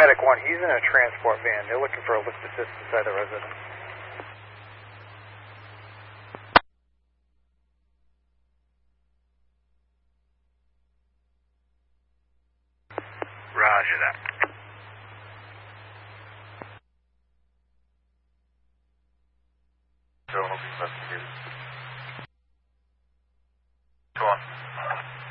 Medic 1, he's in a transport van. They're looking for a lift assist inside the residence. Roger that. So, investigated.